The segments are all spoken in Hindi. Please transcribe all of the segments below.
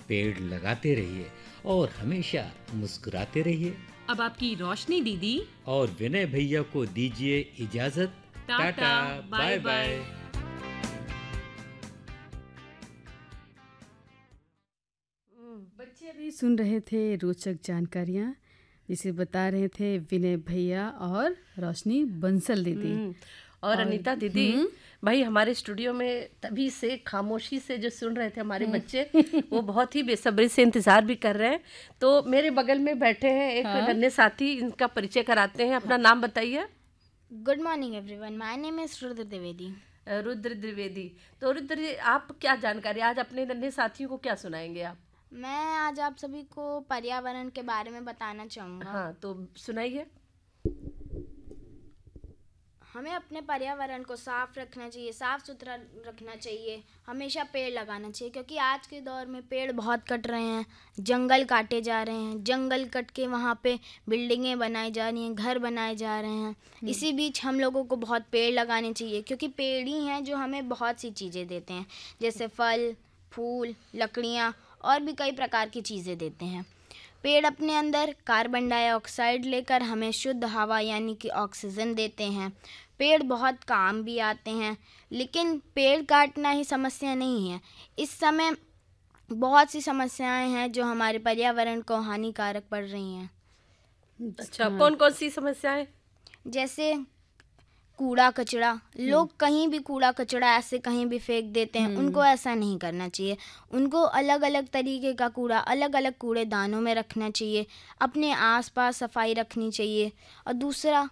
पेड़ लगाते रहिए और हमेशा मुस्कुराते रहिए। अब आपकी रोशनी दीदी और विनय भैया को दीजिए इजाजत। Tata, bye bye. बच्चे अभी सुन रहे थे रोचक जानकारियाँ जिसे बता रहे थे विनय भैया और रोशनी बंसल दीदी। और अनीता दीदी, भाई हमारे स्टूडियो में तभी से खामोशी से जो सुन रहे थे हमारे बच्चे, वो बहुत ही बेसब्री से इंतजार भी कर रहे हैं। तो मेरे बगल में बैठे हैं एक नन्हे साथी, इनका परिचय कराते हैं। अपना नाम बताइए। Good morning everyone, my name is Rudra Dwivedi. Rudra Dwivedi. तो रुद्र, आप क्या जानकारी आज अपने नन्हे साथियों को क्या सुनाएंगे आप? मैं आज आप सभी को पर्यावरण के बारे में बताना चाहूँगा। हाँ, तो सुनाइए। हमें अपने पर्यावरण को साफ रखना चाहिए, साफ सुथरा रखना चाहिए, हमेशा पेड़ लगाना चाहिए, क्योंकि आज के दौर में पेड़ बहुत कट रहे हैं, जंगल काटे जा रहे हैं, जंगल कट के वहाँ पे बिल्डिंगें बनाई जा रही हैं, घर बनाए जा रहे हैं। इसी बीच हम लोगों को बहुत पेड़ लगाने चाहिए, क्योंकि पेड़ ही हैं जो हमें बहुत सी चीज़ें देते हैं, जैसे फल, फूल, लकड़ियाँ और भी कई प्रकार की चीज़ें देते हैं। पेड़ अपने अंदर कार्बन डाइऑक्साइड लेकर हमें शुद्ध हवा यानी कि ऑक्सीजन देते हैं। पेड़ बहुत काम भी आते हैं, लेकिन पेड़ काटना ही समस्या नहीं है। इस समय बहुत सी समस्याएं हैं जो हमारे पर्यावरण को हानिकारक पड़ रही हैं। अच्छा, कौन कौन सी समस्याएं? जैसे कूड़ा कचरा, लोग कहीं भी कूड़ा कचरा ऐसे कहीं भी फेंक देते हैं। उनको ऐसा नहीं करना चाहिए। उनको अलग अलग तरीके का कूड़ा अलग अलग कूड़ेदानों में रखना चाहिए। अपने आसपास सफाई रखनी चाहिए। और दूसरा,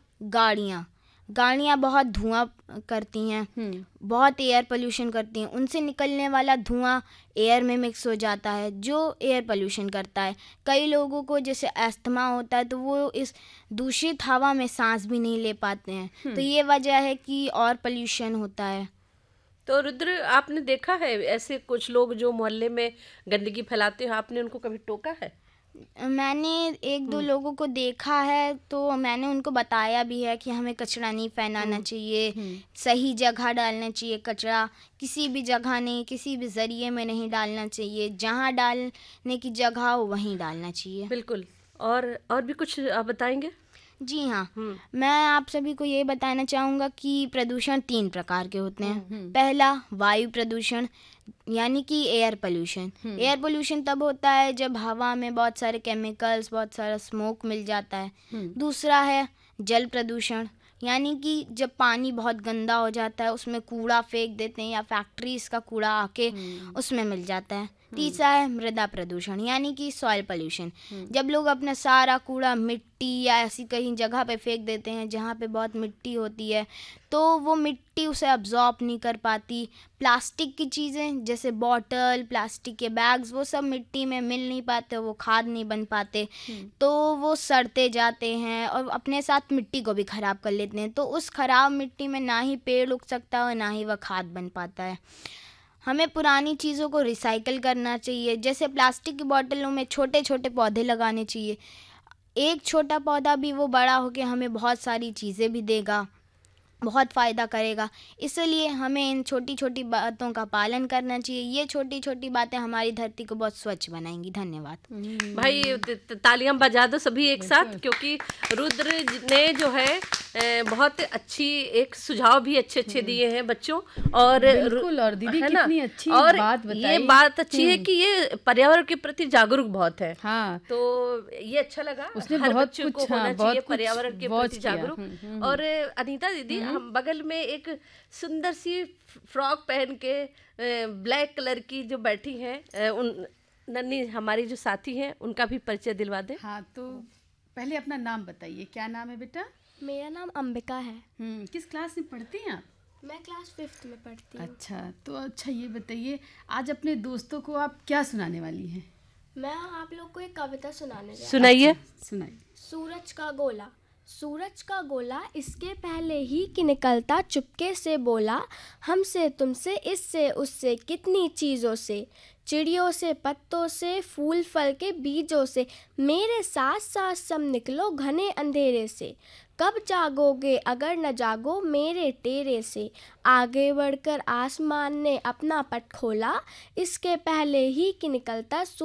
गाड़ियाँ बहुत धुआं करती हैं, बहुत एयर पोल्यूशन करती हैं। उनसे निकलने वाला धुआं एयर में मिक्स हो जाता है, जो एयर पोल्यूशन करता है। कई लोगों को जैसे अस्थमा होता है, तो वो इस दूषित हवा में सांस भी नहीं ले पाते हैं। तो ये वजह है कि और पोल्यूशन होता है। तो रुद्र, आपने देखा है ऐसे कुछ लोग जो मोहल्ले में गंदगी फैलाते हैं, आपने उनको कभी टोका है? मैंने एक दो लोगों को देखा है, तो मैंने उनको बताया भी है कि हमें कचरा नहीं फैलाना चाहिए, सही जगह डालना चाहिए। कचरा किसी भी जगह नहीं, किसी भी ज़रिए में नहीं डालना चाहिए। जहाँ डालने की जगह हो वहीं डालना चाहिए। बिल्कुल। और भी कुछ आप बताएंगे? जी हाँ, मैं आप सभी को ये बताना चाहूँगा कि प्रदूषण 3 प्रकार के होते हैं। पहला, वायु प्रदूषण यानी कि एयर पोल्यूशन। एयर पोल्यूशन तब होता है जब हवा में बहुत सारे केमिकल्स, बहुत सारा स्मोक मिल जाता है। दूसरा है जल प्रदूषण, यानी कि जब पानी बहुत गंदा हो जाता है, उसमें कूड़ा फेंक देते हैं या फैक्ट्रीज का कूड़ा आके उसमें मिल जाता है। तीसरा है मृदा प्रदूषण, यानी कि सॉइल पोल्यूशन। जब लोग अपना सारा कूड़ा मिट्टी या ऐसी कहीं जगह पे फेंक देते हैं जहाँ पे बहुत मिट्टी होती है, तो वो मिट्टी उसे अब्जॉर्ब नहीं कर पाती। प्लास्टिक की चीज़ें जैसे बॉटल, प्लास्टिक के बैग्स, वो सब मिट्टी में मिल नहीं पाते, वो खाद नहीं बन पाते, तो वो सड़ते जाते हैं और अपने साथ मिट्टी को भी ख़राब कर लेते हैं। तो उस ख़राब मिट्टी में ना ही पेड़ उग सकता है और ना ही वह खाद बन पाता है। हमें पुरानी चीज़ों को रिसाइकिल करना चाहिए। जैसे प्लास्टिक की बोतलों में छोटे छोटे पौधे लगाने चाहिए। एक छोटा पौधा भी वो बड़ा होकर हमें बहुत सारी चीज़ें भी देगा, बहुत फ़ायदा करेगा। इसलिए हमें इन छोटी छोटी बातों का पालन करना चाहिए। ये छोटी छोटी बातें हमारी धरती को बहुत स्वच्छ बनाएंगी। धन्यवाद। भाई तालियां बजा दो सभी एक साथ, क्योंकि रुद्र ने जो है बहुत अच्छी एक सुझाव भी अच्छे अच्छे दिए हैं बच्चों। और बिल्कुल, और दीदी कितनी अच्छी और बात बताई। ये बात अच्छी है कि ये पर्यावरण के प्रति जागरूक बहुत है। हाँ, तो ये अच्छा लगा। उसने हर बहुत बच्चों को कुछ, होना हाँ, चाहिए बहुत कुछ पर्यावरण के प्रति जागरूक। और अनीता दीदी, हम बगल में एक सुंदर सी फ्रॉक पहन के ब्लैक कलर की जो बैठी हैं, उन नन्ही हमारी जो साथी हैं, उनका भी परिचय दिलवा दें। हाँ, तो पहले अपना नाम बताइए। क्या नाम है बेटा? मेरा नाम अंबिका है। किस क्लास में पढ़ती हैं आप? मैं क्लास 5th में पढ़ती हूँ। अच्छा, तो अच्छा ये बताइए, आज अपने दोस्तों को आप क्या सुनाने वाली हैं? मैं आप लोग को एक कविता सुनाने जा रही हूँ। सुनाइए। सुनाइए। सूरज का गोला। सूरज का गोला इसके पहले ही कि निकलता चुपके से बोला, हमसे तुमसे इससे उससे कितनी चीज़ों से, चिड़ियों से, पत्तों से, फूल फल के बीजों से, मेरे साथ साथ सब निकलो घने अंधेरे से। कब जागोगे अगर न जागो मेरे तेरे से, आगे बढ़कर आसमान ने अपना पट खोला, इसके पहले ही कि निकलता